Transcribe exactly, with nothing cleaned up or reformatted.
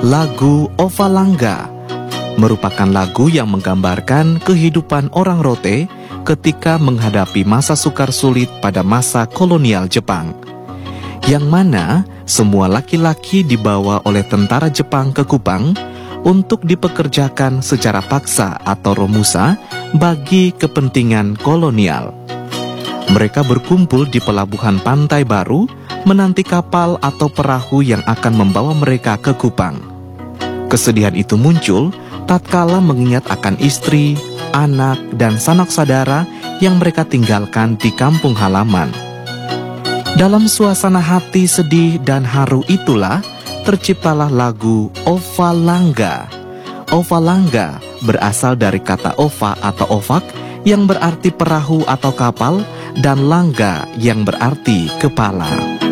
Lagu Ovalanga merupakan lagu yang menggambarkan kehidupan orang Rote ketika menghadapi masa sukar sulit pada masa kolonial Jepang, yang mana semua laki-laki dibawa oleh tentara Jepang ke Kupang untuk dipekerjakan secara paksa atau romusa bagi kepentingan kolonial. Mereka berkumpul di pelabuhan Pantai Baru menanti kapal atau perahu yang akan membawa mereka ke Kupang. Kesedihan itu muncul tatkala mengingat akan istri, anak, dan sanak saudara yang mereka tinggalkan di kampung halaman. Dalam suasana hati sedih dan haru itulah terciptalah lagu Ovalanga. Ovalanga berasal dari kata ova atau ovak yang berarti perahu atau kapal, dan langga yang berarti kepala.